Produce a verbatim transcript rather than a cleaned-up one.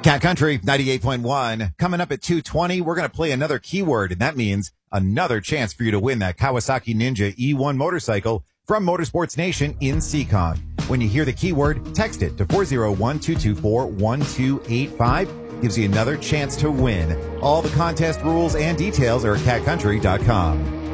Cat Country ninety-eight point one. Coming up at two twenty, we're going to play another keyword, and that means another chance for you to win that Kawasaki Ninja E one motorcycle from Motorsports Nation in Seacon. When you hear the keyword, text it to four oh one, two two four, one two eight five. Gives you another chance to win. All the contest rules and details are at cat country dot com.